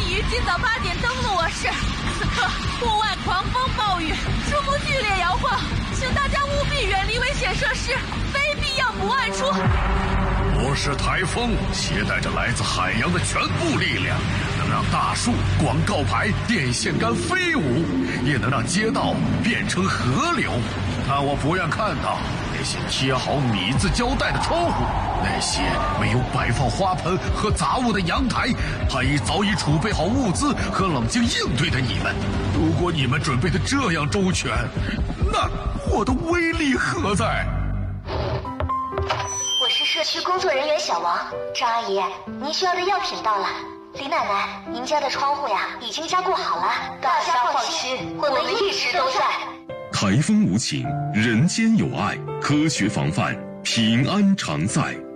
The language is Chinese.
于今早8点登陆我市，此刻户外狂风暴雨，树木剧烈摇晃，请大家务必远离危险设施，非必要不外出。 我是台风，携带着来自海洋的全部力量，能让大树、广告牌、电线杆飞舞，也能让街道变成河流。但我不愿看到那些贴好米字胶带的窗户，那些没有摆放花盆和杂物的阳台，还已早已储备好物资和冷静应对的你们。如果你们准备的这样周全，那我的威力何在？ 我是社区工作人员小王。张阿姨，您需要的药品到了。李奶奶，您家的窗户呀已经加固好了，大家放心，我们一直都在。 台风无情，人间有爱，科学防范，平安常在。